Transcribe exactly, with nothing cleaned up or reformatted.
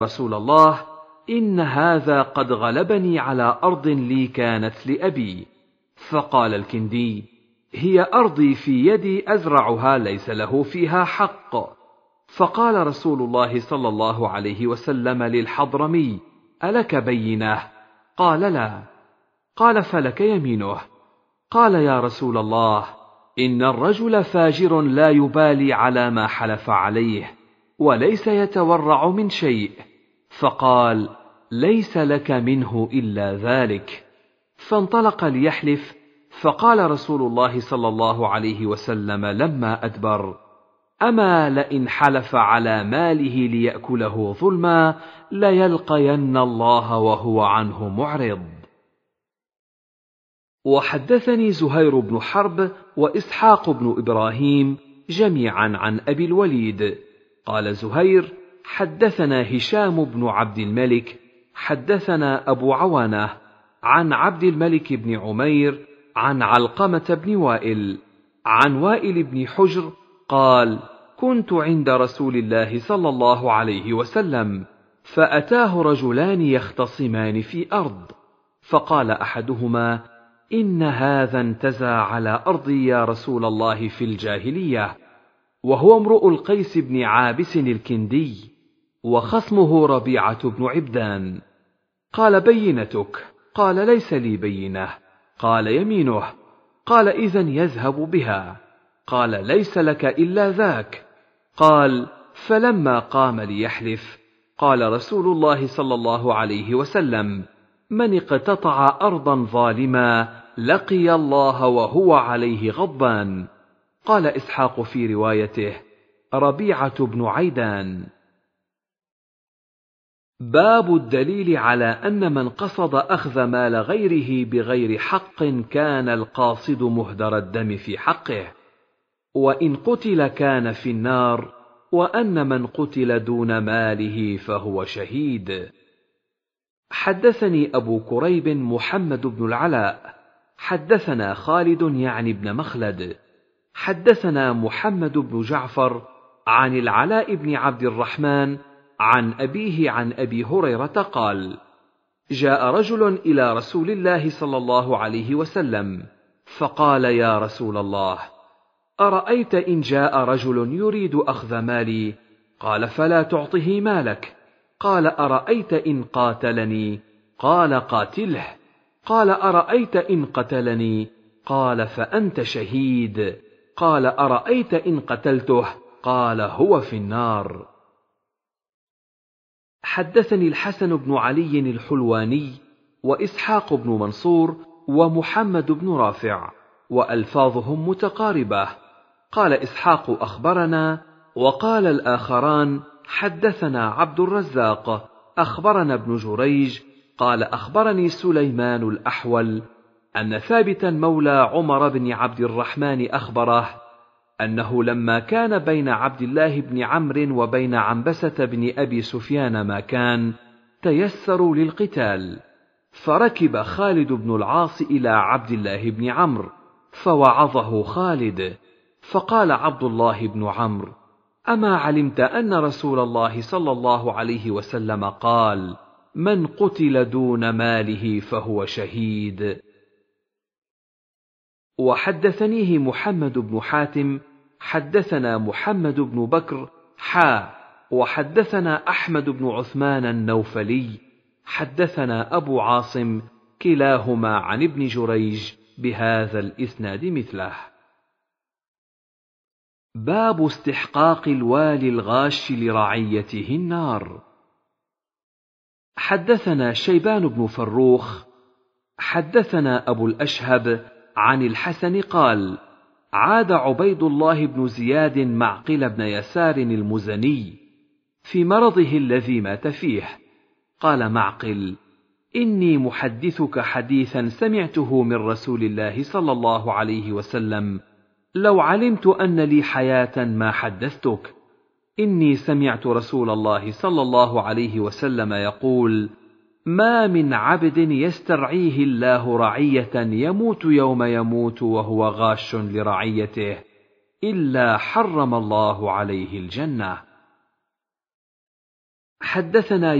رسول الله إن هذا قد غلبني على أرض لي كانت لأبي. فقال الكندي: هي أرضي في يدي أزرعها، ليس له فيها حق. فقال رسول الله صلى الله عليه وسلم للحضرمي: ألك بينة؟ قال: لا. قال: فلك يمينه. قال: يا رسول الله، إن الرجل فاجر لا يبالي على ما حلف عليه، وليس يتورع من شيء. فقال: ليس لك منه إلا ذلك. فانطلق ليحلف، فقال رسول الله صلى الله عليه وسلم لما أدبر: أما لئن حلف على ماله ليأكله ظلما ليلقين الله وهو عنه معرض. وحدثني زهير بن حرب وإسحاق بن إبراهيم جميعا عن أبي الوليد قال زهير: حدثنا هشام بن عبد الملك حدثنا أبو عوانة عن عبد الملك بن عمير عن علقمة بن وائل عن وائل بن حجر قال: كنت عند رسول الله صلى الله عليه وسلم، فأتاه رجلان يختصمان في أرض، فقال أحدهما: إن هذا انتزع على أرضي يا رسول الله في الجاهلية، وهو امرؤ القيس بن عابس الكندي، وخصمه ربيعة بن عبدان. قال: بينتك؟ قال: ليس لي بينة. قال: يمينه. قال: إذن يذهب بها. قال: ليس لك إلا ذاك. قال: فلما قام ليحلف قال رسول الله صلى الله عليه وسلم: من اقتطع أرضا ظالما لقي الله وهو عليه غضبان. قال إسحاق في روايته: ربيعة بن عيدان. باب الدليل على أن من قصد أخذ مال غيره بغير حق كان القاصد مهدر الدم في حقه، وإن قتل كان في النار، وأن من قتل دون ماله فهو شهيد. حدثني أبو كريب محمد بن العلاء حدثنا خالد يعني بن مخلد حدثنا محمد بن جعفر عن العلاء بن عبد الرحمن عن أبيه عن أبي هريرة قال: جاء رجل إلى رسول الله صلى الله عليه وسلم فقال: يا رسول الله، أرأيت إن جاء رجل يريد أخذ مالي؟ قال: فلا تعطه مالك. قال: أرأيت إن قاتلني؟ قال: قاتله. قال: أرأيت إن قتلني؟ قال: فأنت شهيد. قال: أرأيت إن قتلته؟ قال: هو في النار. حدثني الحسن بن علي الحلواني وإسحاق بن منصور ومحمد بن رافع وألفاظهم متقاربة. قال إسحاق: أخبرنا، وقال الآخران: حدثنا عبد الرزاق أخبرنا ابن جريج قال: أخبرني سليمان الأحول أن ثابتا مولى عمر بن عبد الرحمن أخبره أنه لما كان بين عبد الله بن عمرو وبين عنبسة بن أبي سفيان ما كان، تيسروا للقتال، فركب خالد بن العاص إلى عبد الله بن عمرو فوعظه خالد، فقال عبد الله بن عمرو: أما علمت أن رسول الله صلى الله عليه وسلم قال: من قتل دون ماله فهو شهيد. وحدثنيه محمد بن حاتم حدثنا محمد بن بكر حا وحدثنا أحمد بن عثمان النوفلي حدثنا أبو عاصم كلاهما عن ابن جريج بهذا الإسناد مثله. باب استحقاق الوالي الغاش لرعيته النار. حدثنا شيبان بن فروخ حدثنا أبو الأشهب عن الحسن قال: عاد عبيد الله بن زياد معقل بن يسار المزني في مرضه الذي مات فيه. قال معقل: إني محدثك حديثا سمعته من رسول الله صلى الله عليه وسلم، لو علمت أن لي حياة ما حدثتك. إني سمعت رسول الله صلى الله عليه وسلم يقول: ما من عبد يسترعيه الله رعية يموت يوم يموت وهو غاش لرعيته إلا حرم الله عليه الجنة. حدثنا